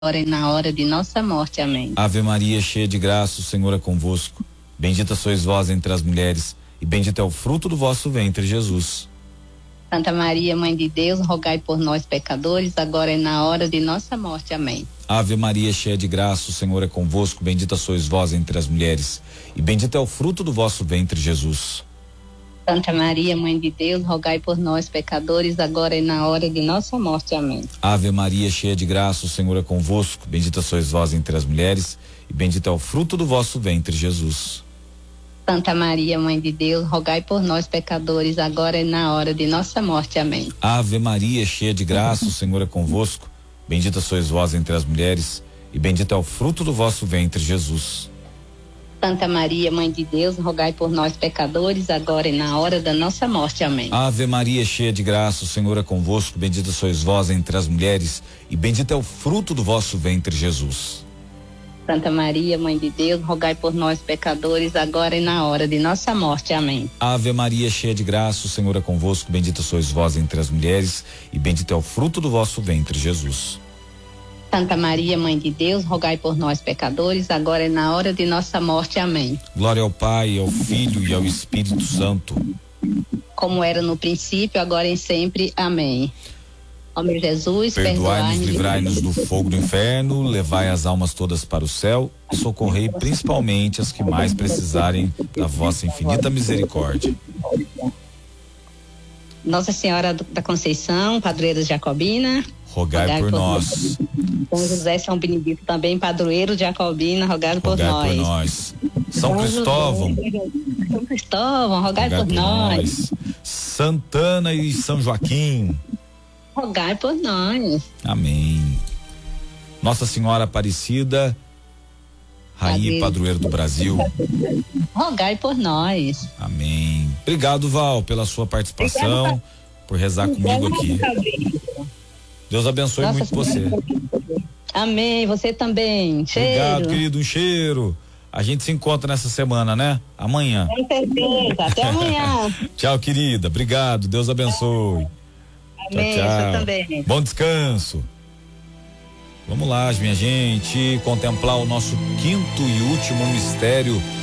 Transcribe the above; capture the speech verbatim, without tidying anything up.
agora e na hora de nossa morte. Amém. Ave Maria, cheia de graça, o Senhor é convosco. Bendita sois vós entre as mulheres, e bendito é o fruto do vosso ventre, Jesus. Santa Maria, Mãe de Deus, rogai por nós, pecadores, agora e na hora de nossa morte. Amém. Ave Maria, cheia de graça, o Senhor é convosco. Bendita sois vós entre as mulheres, e bendito é o fruto do vosso ventre, Jesus. Santa Maria, Mãe de Deus, rogai por nós, pecadores, agora e na hora de nossa morte. Amém. Ave Maria, cheia de graça, o Senhor é convosco. Bendita sois vós entre as mulheres, e bendito é o fruto do vosso ventre, Jesus. Santa Maria, Mãe de Deus, rogai por nós, pecadores, agora e na hora de nossa morte. Amém. Ave Maria, cheia de graça, o Senhor é convosco. Bendita sois vós entre as mulheres, e bendito é o fruto do vosso ventre, Jesus. Santa Maria, Mãe de Deus, rogai por nós, pecadores, agora e na hora da nossa morte. Amém. Ave Maria, cheia de graça, o Senhor é convosco. Bendita sois vós entre as mulheres, e bendito é o fruto do vosso ventre, Jesus. Santa Maria, Mãe de Deus, rogai por nós, pecadores, agora e na hora de nossa morte. Amém. Ave Maria, cheia de graça, o Senhor é convosco. Bendita sois vós entre as mulheres, e bendito é o fruto do vosso ventre, Jesus. Santa Maria, Mãe de Deus, rogai por nós, pecadores, agora e na hora de nossa morte. Amém. Glória ao Pai, ao Filho e ao Espírito Santo. Como era no princípio, agora e sempre. Amém. Ó meu Jesus, perdoai-nos, livrai-nos do fogo do inferno, levai as almas todas para o céu e socorrei principalmente as que mais precisarem da vossa infinita misericórdia. Nossa Senhora da Conceição, padroeira Jacobina, rogai, rogai por, por nós. São José, São Benedito também, padroeiro Jacobina, rogai, rogai por nós. Rogai por nós. São Cristóvão. São Cristóvão, rogai, rogai por, por nós. nós. Santana e São Joaquim, rogai por nós. Amém. Nossa Senhora Aparecida, Rainha e Padroeiro do Brasil, rogai por nós. Amém. Obrigado, Val, pela sua participação, Obrigada. por rezar comigo aqui. Deus abençoe Nossa, muito você. Amém, você também. Cheiro. Obrigado, querido, um cheiro. A gente se encontra nessa semana, né? Amanhã. Com certeza, até amanhã. Tchau, querida, obrigado, Deus abençoe. Amém, tchau, tchau. Eu também. Bom descanso. Vamos lá, minha gente, contemplar o nosso quinto e último mistério